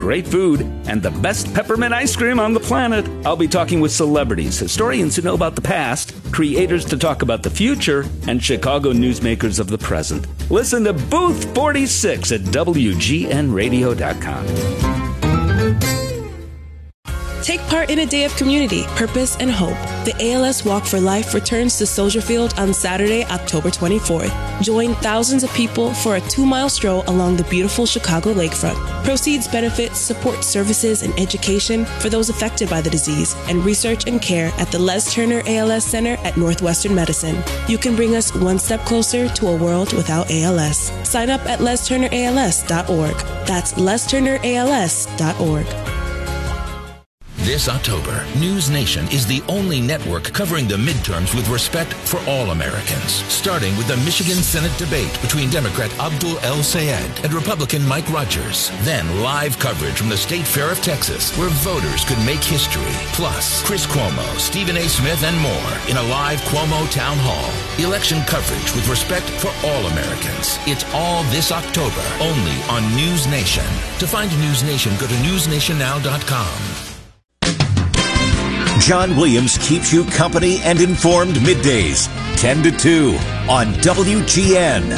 great food, and the best peppermint ice cream on the planet. I'll be talking with celebrities, historians who know about the past, creators to talk about the future, and Chicago newsmakers of the present. Listen to Booth 46 at WGNradio.com. Take part in a day of community, purpose, and hope. The ALS Walk for Life returns to Soldier Field on Saturday, October 24th. Join thousands of people for a 2-mile stroll along the beautiful Chicago lakefront. Proceeds benefit support services and education for those affected by the disease and research and care at the Les Turner ALS Center at Northwestern Medicine. You can bring us one step closer to a world without ALS. Sign up at lesturnерals.org. That's lesturnерals.org. This October, News Nation is the only network covering the midterms with respect for all Americans, starting with the Michigan Senate debate between Democrat Abdul El-Sayed and Republican Mike Rogers. Then live coverage from the State Fair of Texas, where voters could make history. Plus, Chris Cuomo, Stephen A. Smith, and more in a live Cuomo Town Hall. Election coverage with respect for all Americans. It's all this October, only on News Nation. To find News Nation, go to newsnationnow.com. John Williams keeps you company and informed middays, 10 to 2 on WGN.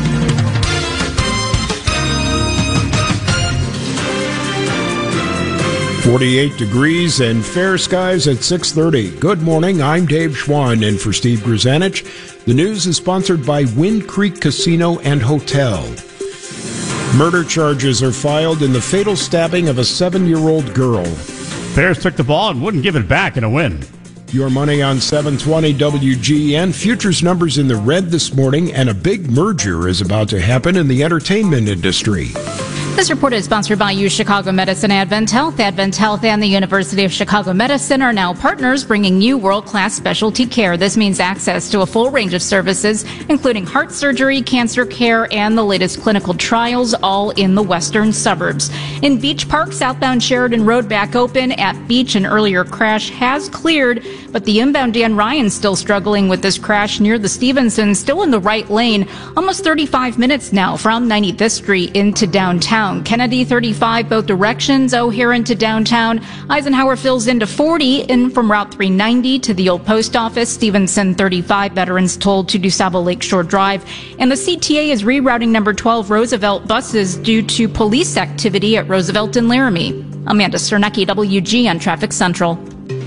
.48 degrees and fair skies at 6:30. Good morning, I'm Dave Schwann, and for Steve Grzanich, the news is sponsored by Wind Creek Casino and Hotel. Murder charges are filed in the fatal stabbing of a 7-year-old girl. Bears took the ball and wouldn't give it back in a win. Your money on 720 WGN. Futures numbers in the red this morning, and a big merger is about to happen in the entertainment industry. This report is sponsored by U Chicago Medicine Advent Health. Advent Health and the University of Chicago Medicine are now partners, bringing you world-class specialty care. This means access to a full range of services, including heart surgery, cancer care, and the latest clinical trials, all in the western suburbs. In Beach Park, southbound Sheridan Road back open at Beach. An earlier crash has cleared, but the inbound Dan Ryan still struggling with this crash near the Stevenson, still in the right lane. Almost 35 minutes now from 95th Street into downtown. Kennedy 35 both directions, O'Hare into downtown. Eisenhower fills into 40 in from Route 390 to the old post office. Stevenson 35 veterans told to DuSable Lakeshore Drive. And the CTA is rerouting number 12 Roosevelt buses due to police activity at Roosevelt and Laramie. Amanda Cernecki, WGN Traffic Central.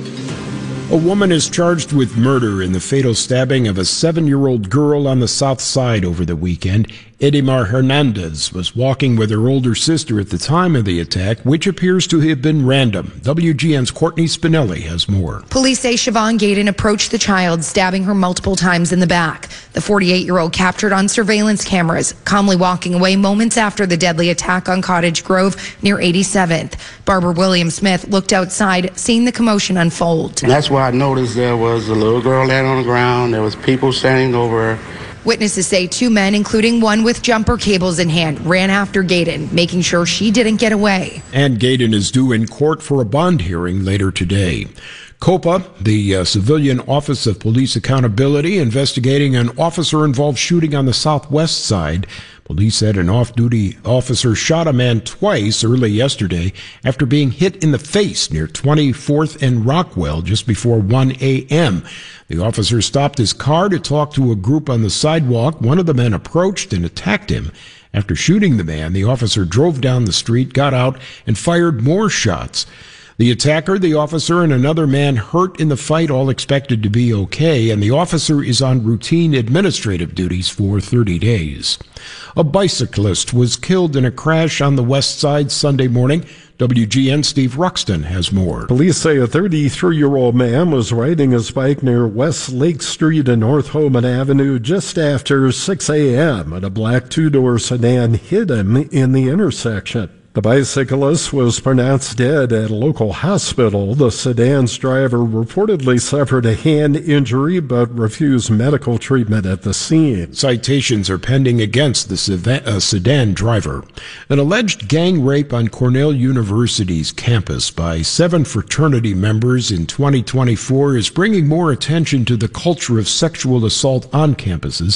A woman is charged with murder in the fatal stabbing of a 7-year-old girl on the south side over the weekend. Edimar Hernandez was walking with her older sister at the time of the attack, which appears to have been random. WGN's Courtney Spinelli has more. Police say Siobhan Gaydon approached the child, stabbing her multiple times in the back. The 48-year-old captured on surveillance cameras, calmly walking away moments after the deadly attack on Cottage Grove near 87th. Barbara Williams-Smith looked outside, seeing the commotion unfold. And that's where I noticed there was a little girl laying on the ground. There was people standing over her. Witnesses say 2 men, including one with jumper cables in hand, ran after Gaydon, making sure she didn't get away. And Gaydon is due in court for a bond hearing later today. COPA, the Civilian Office of Police Accountability, investigating an officer-involved shooting on the southwest side. Police said an off-duty officer shot a man twice early yesterday after being hit in the face near 24th and Rockwell just before 1 a.m. The officer stopped his car to talk to a group on the sidewalk. One of the men approached and attacked him. After shooting the man, the officer drove down the street, got out, and fired more shots. The attacker, the officer, and another man hurt in the fight, all expected to be okay, and the officer is on routine administrative duties for 30 days. A bicyclist was killed in a crash on the west side Sunday morning. WGN Steve Ruxton has more. Police say a 33-year-old man was riding his bike near West Lake Street and North Homan Avenue just after 6 a.m. and a black two-door sedan hit him in the intersection. The bicyclist was pronounced dead at a local hospital. The sedan's driver reportedly suffered a hand injury but refused medical treatment at the scene. Citations are pending against the sedan driver. An alleged gang rape on Cornell University's campus by 7 fraternity members in 2024 is bringing more attention to the culture of sexual assault on campuses.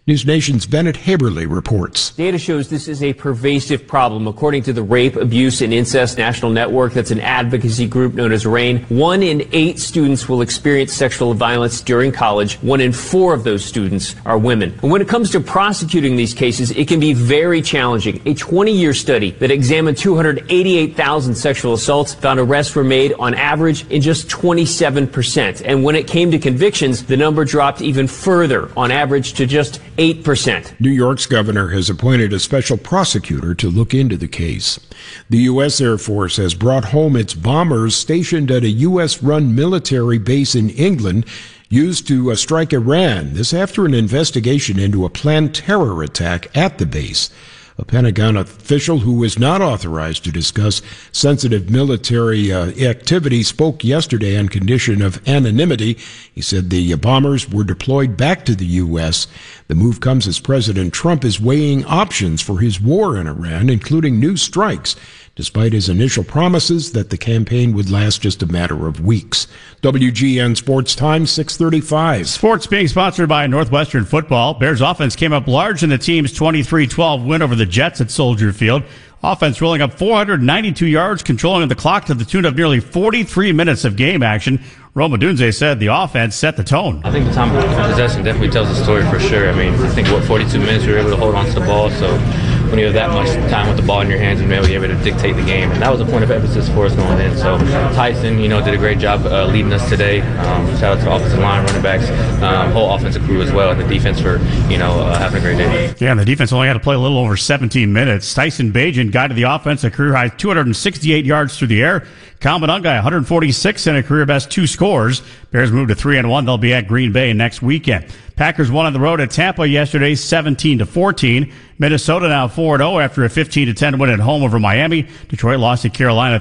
News Nation's Bennett Haberly reports. Data shows this is a pervasive problem. According to the Rape, Abuse, and Incest National Network, that's an advocacy group known as RAIN, 1 in 8 students will experience sexual violence during college. 1 in 4 of those students are women. And when it comes to prosecuting these cases, it can be very challenging. A 20-year study that examined 288,000 sexual assaults found arrests were made on average in just 27%. And when it came to convictions, the number dropped even further, on average to just 8%. New York's governor has appointed a special prosecutor to look into the case. The U.S. Air Force has brought home its bombers stationed at a U.S.-run military base in England used to strike Iran. This after an investigation into a planned terror attack at the base. A Pentagon official who was not authorized to discuss sensitive military activity spoke yesterday on condition of anonymity. He said the bombers were deployed back to the U.S. The move comes as President Trump is weighing options for his war in Iran, including new strikes, despite his initial promises that the campaign would last just a matter of weeks. WGN Sports Time, 6:35. Sports being sponsored by Northwestern Football. Bears offense came up large in the team's 23-12 win over the Jets at Soldier Field. Offense rolling up 492 yards, controlling the clock to the tune of nearly 43 minutes of game action. Rome Odunze said the offense set the tone. I think the time of possession definitely tells the story for sure. I mean, I think 42 minutes we were able to hold on to the ball, so when you have that much time with the ball in your hands, you're able to dictate the game. And that was a point of emphasis for us going in. So Tyson, did a great job leading us today. Shout out to the offensive line, running backs, whole offensive crew as well, and the defense for, having a great day. Yeah, and the defense only had to play a little over 17 minutes. Tyson Bagent guided the offense a career-high 268 yards through the air. Kyle Monunga, 146 and a career-best 2 scores. Bears move to 3-1. They'll be at Green Bay next weekend. Packers won on the road at Tampa yesterday, 17-14. Minnesota now 4-0 after a 15-10 win at home over Miami. Detroit lost to Carolina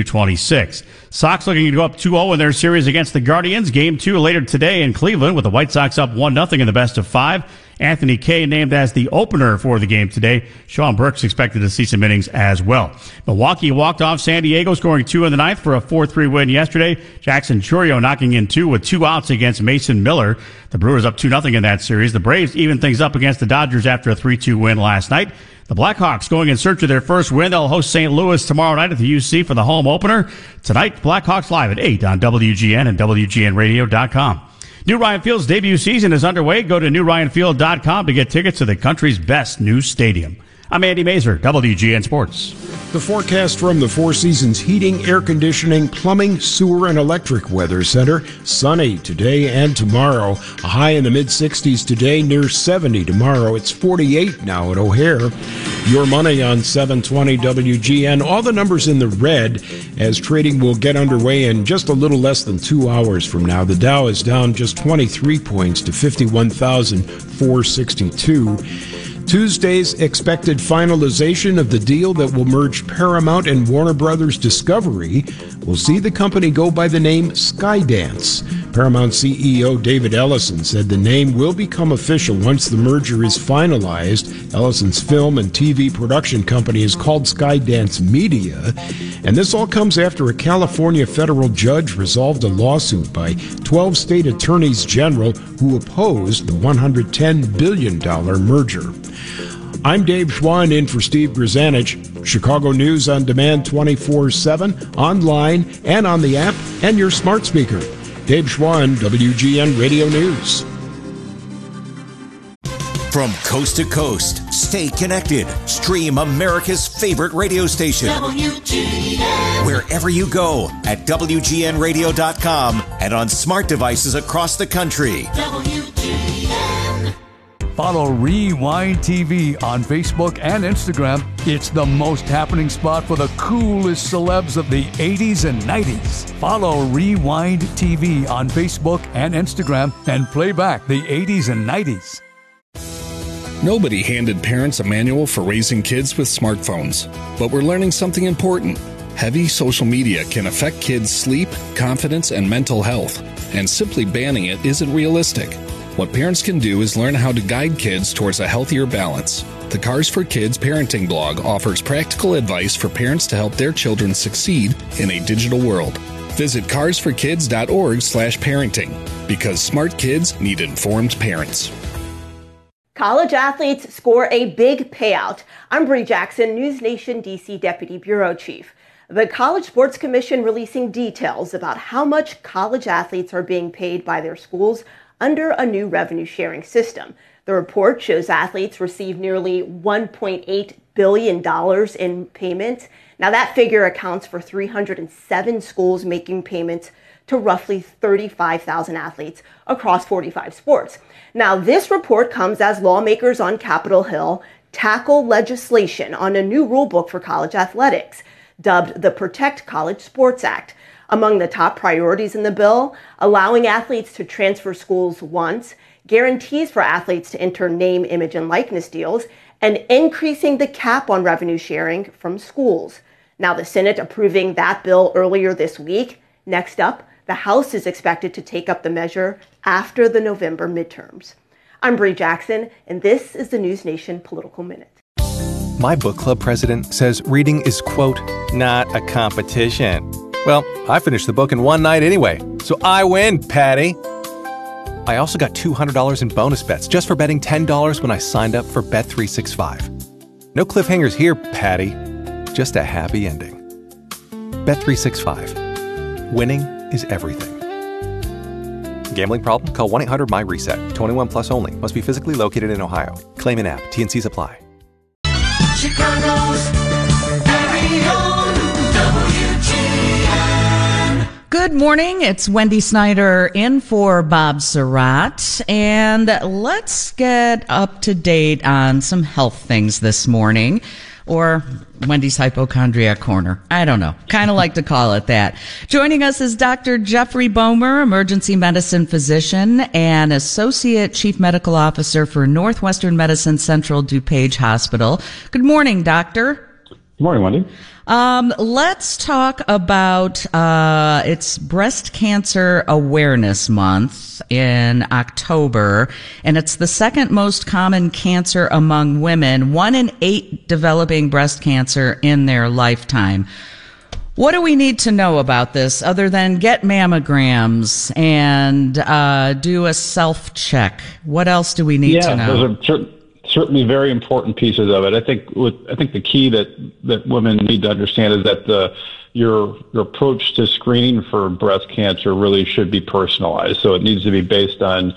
32-26. Sox looking to go up 2-0 in their series against the Guardians. Game 2 later today in Cleveland with the White Sox up 1-0 in the best of 5. Anthony Kay named as the opener for the game today. Sean Burks expected to see some innings as well. Milwaukee walked off San Diego, scoring 2 in the ninth for a 4-3 win yesterday. Jackson Chourio knocking in 2 with 2 outs against Mason Miller. The Brewers up 2-0 in that series. The Braves even things up against the Dodgers after a 3-2 win last night. The Blackhawks going in search of their first win. They'll host St. Louis tomorrow night at the UC for the home opener. Tonight, Blackhawks live at 8 on WGN and WGNradio.com. New Ryan Field's debut season is underway. Go to newryanfield.com to get tickets to the country's best new stadium. I'm Andy Mazer, WGN Sports. The forecast from the Four Seasons Heating, Air Conditioning, Plumbing, Sewer, and Electric Weather Center. Sunny today and tomorrow. A high in the mid-60s today, near 70 tomorrow. It's 48 now at O'Hare. Your money on 720 WGN. All the numbers in the red as trading will get underway in just a little less than 2 hours from now. The Dow is down just 23 points to 51,462. Tuesday's expected finalization of the deal that will merge Paramount and Warner Brothers Discovery will see the company go by the name Skydance. Paramount CEO David Ellison said the name will become official once the merger is finalized. Ellison's film and TV production company is called Skydance Media, and this all comes after a California federal judge resolved a lawsuit by 12 state attorneys general who opposed the $110 billion merger. I'm Dave Schwann in for Steve Grzanich. Chicago News on demand 24/7, online and on the app and your smart speaker. Dave Schwann, WGN Radio News. From coast to coast, stay connected. Stream America's favorite radio station. WGN. Wherever you go at WGNradio.com and on smart devices across the country. WGN. Follow Rewind TV on Facebook and Instagram. It's the most happening spot for the coolest celebs of the 80s and 90s. Follow Rewind TV on Facebook and Instagram and play back the 80s and 90s. Nobody handed parents a manual for raising kids with smartphones, but we're learning something important. Heavy social media can affect kids' sleep, confidence, and mental health, and simply banning it isn't realistic. What parents can do is learn how to guide kids towards a healthier balance. The Cars for Kids parenting blog offers practical advice for parents to help their children succeed in a digital world. Visit carsforkids.org/parenting, because smart kids need informed parents. College athletes score a big payout. I'm Bree Jackson, News Nation DC Deputy Bureau Chief. The College Sports Commission releasing details about how much college athletes are being paid by their schools under a new revenue sharing system. The report shows athletes receive nearly $1.8 billion in payments. Now that figure accounts for 307 schools making payments to roughly 35,000 athletes across 45 sports. Now this report comes as lawmakers on Capitol Hill tackle legislation on a new rulebook for college athletics, dubbed the Protect College Sports Act. Among the top priorities in the bill, allowing athletes to transfer schools once, guarantees for athletes to enter name, image, and likeness deals, and increasing the cap on revenue sharing from schools. Now, the Senate approving that bill earlier this week. Next up, the House is expected to take up the measure after the November midterms. I'm Bree Jackson, and this is the News Nation Political Minute. My book club president says reading is, quote, not a competition. Well, I finished the book in one night anyway, so I win, Patty. I also got $200 in bonus bets just for betting $10 when I signed up for Bet365. No cliffhangers here, Patty. Just a happy ending. Bet365. Winning is everything. Gambling problem? Call 1-800-MY-RESET. 21 plus only. Must be physically located in Ohio. Claim in app. T&Cs apply. Chicago's very own WGN. Good morning. It's Wendy Snyder in for Bob Surratt. And let's get up to date on some health things this morning. Or Wendy's Hypochondriac Corner. I don't know. Kind of like to call it that. Joining us is Dr. Jeffrey Bomer, emergency medicine physician and associate chief medical officer for Northwestern Medicine Central DuPage Hospital. Good morning, doctor. Good morning, Wendy. Let's talk about, it's Breast Cancer Awareness Month in October, and it's the second most common cancer among women, 1 in 8 developing breast cancer in their lifetime. What do we need to know about this other than get mammograms and, do a self-check? What else do we need to know? Those are certainly very important pieces of it. I think the key that women need to understand is that your approach to screening for breast cancer really should be personalized. So it needs to be based on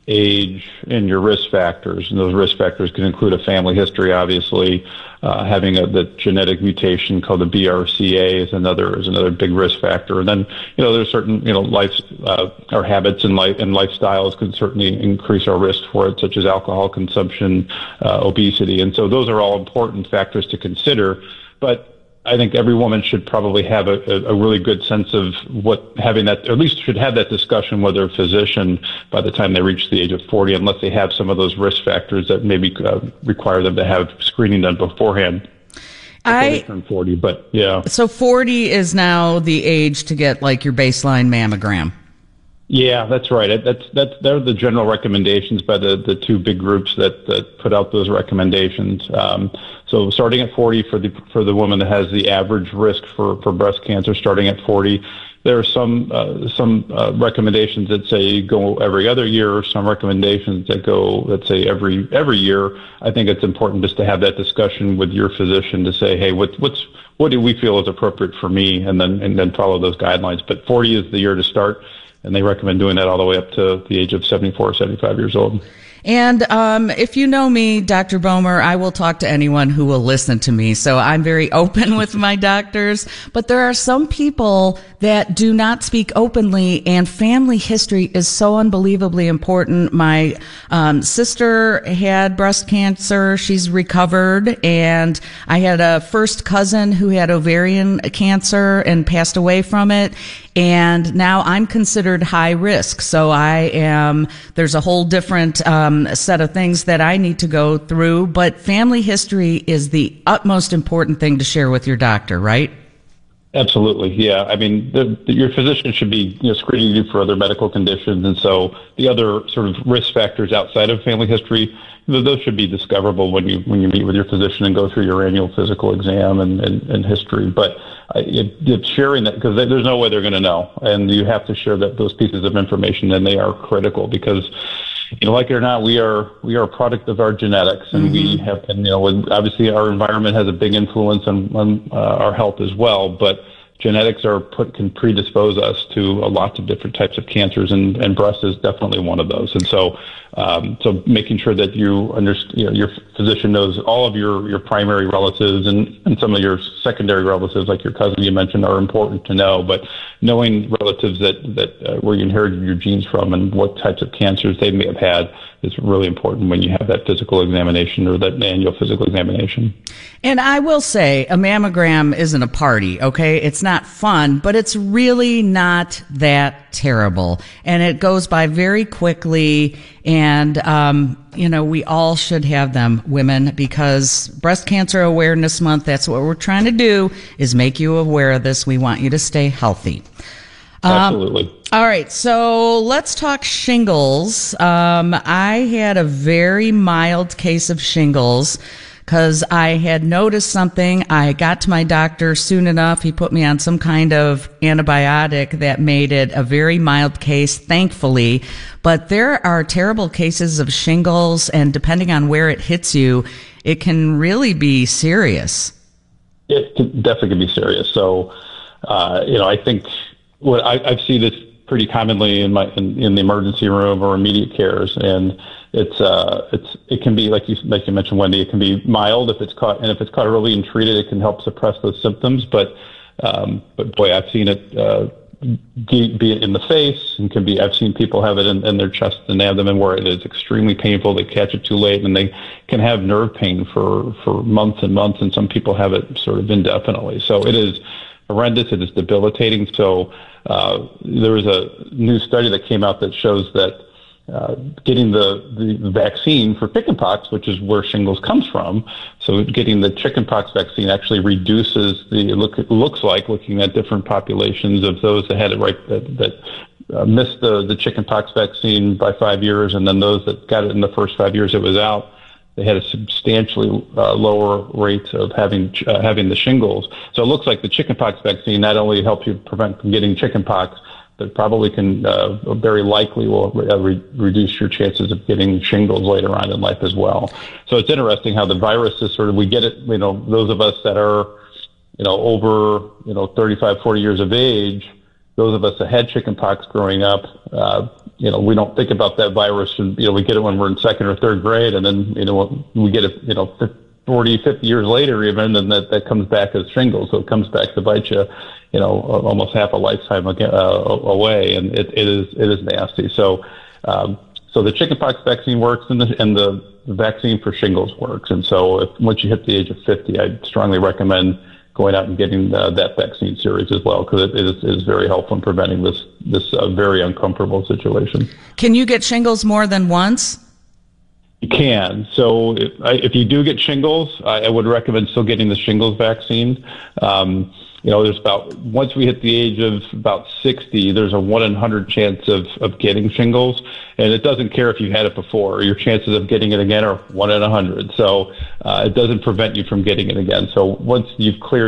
age and your risk factors, and those risk factors can include a family history, obviously, having the genetic mutation called the BRCA is another big risk factor. And then, there's certain, life, our habits and lifestyles can certainly increase our risk for it, such as alcohol consumption, obesity. And so those are all important factors to consider. But I think every woman should probably have a really good sense of having that, or at least should have that discussion with their physician by the time they reach the age of 40, unless they have some of those risk factors that maybe require them to have screening done beforehand. Before they turn 40, but yeah. So 40 is now the age to get like your baseline mammogram. Yeah, that's right. They're the general recommendations by the two big groups that put out those recommendations. So starting at 40 for the woman that has the average risk for breast cancer, starting at 40, there are some recommendations that say go every other year, or some recommendations that go, let's say, every year. I think it's important just to have that discussion with your physician to say, hey, what do we feel is appropriate for me, and then follow those guidelines. But 40 is the year to start. And they recommend doing that all the way up to the age of 74 or 75 years old. And if you know me, Dr. Bomer, I will talk to anyone who will listen to me. So I'm very open with my doctors. But there are some people that do not speak openly, and family history is so unbelievably important. My sister had breast cancer. She's recovered. And I had a first cousin who had ovarian cancer and passed away from it. And now I'm considered high risk. So there's a whole different set of things that I need to go through. But family history is the utmost important thing to share with your doctor, right? Absolutely, yeah. I mean, your physician should be screening you for other medical conditions, and so the other sort of risk factors outside of family history, those should be discoverable when you meet with your physician and go through your annual physical exam and history. But it's sharing that, because there's no way they're going to know, and you have to share those pieces of information, and they are critical because like it or not, we are a product of our genetics, and we have been, obviously our environment has a big influence on our health as well, but genetics can predispose us to a lot of different types of cancers, and breast is definitely one of those. And so making sure that you understand, your physician knows all of your primary relatives and some of your secondary relatives, like your cousin you mentioned, are important to know. But knowing relatives that where you inherited your genes from and what types of cancers they may have had is really important when you have that physical examination or that annual physical examination. And I will say, a mammogram isn't a party, okay? It's not fun, but it's really not that terrible. And it goes by very quickly. And, we all should have them, women, because Breast Cancer Awareness Month, that's what we're trying to do, is make you aware of this. We want you to stay healthy. Absolutely. All right, so let's talk shingles. I had a very mild case of shingles because I had noticed something. I got to my doctor soon enough. He put me on some kind of antibiotic that made it a very mild case, thankfully. But there are terrible cases of shingles, and depending on where it hits you, it can really be serious. It definitely can be serious. So, I think I've seen this pretty commonly in the emergency room or immediate cares, and it can be like you mentioned, Wendy. It can be mild if it's caught early and treated. It can help suppress those symptoms. But boy, I've seen it be it in the face, and I've seen people have it in their chest and abdomen where it is extremely painful. They catch it too late, and they can have nerve pain for months and months, and some people have it sort of indefinitely. So it is horrendous. It is debilitating. So there was a new study that came out that shows that getting the vaccine for chickenpox, which is where shingles comes from, so getting the chickenpox vaccine actually reduces looks like, looking at different populations of those that had it that missed the chickenpox vaccine by 5 years, and then those that got it in the first 5 years it was out, they had a substantially lower rate of having the shingles. So it looks like the chickenpox vaccine not only helps you prevent from getting chickenpox, but probably can very likely will reduce your chances of getting shingles later on in life as well. So it's interesting how the virus is we get it. Those of us that are over 35, 40 years of age, those of us that had chickenpox growing up, we don't think about that virus, and we get it when we're in second or third grade, and then we get it 40, 50 years later even, and that comes back as shingles. So it comes back to bite you, almost half a lifetime away, and it is nasty. So the chickenpox vaccine works, and the vaccine for shingles works. And so once you hit the age of 50, I'd strongly recommend going out and getting that vaccine series as well, because it is very helpful in preventing this very uncomfortable situation. Can you get shingles more than once? You can. So if you do get shingles, I would recommend still getting the shingles vaccine. There's once we hit the age of about 60, there's a 1 in 100 chance of getting shingles, and it doesn't care if you've had it before. Your chances of getting it again are 1 in 100. So it doesn't prevent you from getting it again. So once you've cleared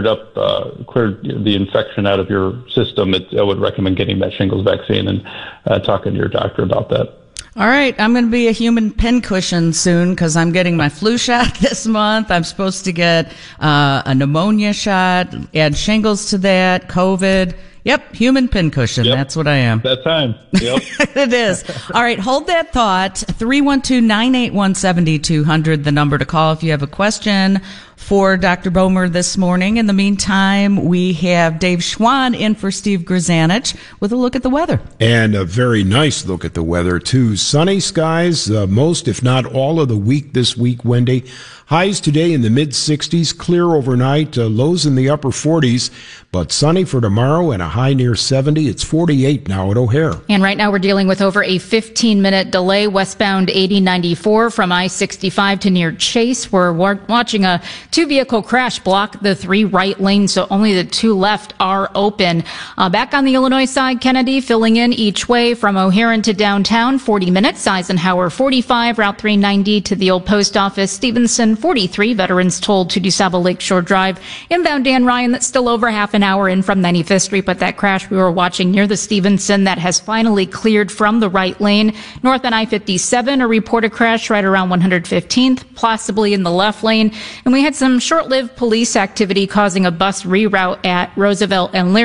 the infection out of your system, I would recommend getting that shingles vaccine and talking to your doctor about that. All right, I'm going to be a human pincushion soon because I'm getting my flu shot this month. I'm supposed to get a pneumonia shot, add shingles to that, COVID. Yep, human pincushion. Yep. That's what I am. That time. Yep. It is. All right, hold that thought. 312-981-7200, the number to call if you have a question for Dr. Bomer this morning. In the meantime, we have Dave Schwan in for Steve Grzanich with a look at the weather. And a very nice look at the weather, too. Sunny skies most, if not all, of the week this week, Wendy. Highs today in the mid-60s, clear overnight, lows in the upper 40s, but sunny for tomorrow and a high near 70. It's 48 now at O'Hare. And right now we're dealing with over a 15-minute delay westbound 8094 from I-65 to near Chase. We're watching a two-vehicle crash block the 3 right lanes, so only the 2 left are open. Back on the Illinois side, Kennedy filling in each way from O'Hare into downtown, 40 minutes. Eisenhower 45, Route 390 to the old post office. Stevenson 43, veterans told to DuSable Lakeshore Drive. Inbound Dan Ryan, that's still over half an hour in from 95th Street, but that that crash we were watching near the Stevenson that has finally cleared from the right lane. North on I-57, a reported crash right around 115th, possibly in the left lane. And we had some short-lived police activity causing a bus reroute at Roosevelt and Larry.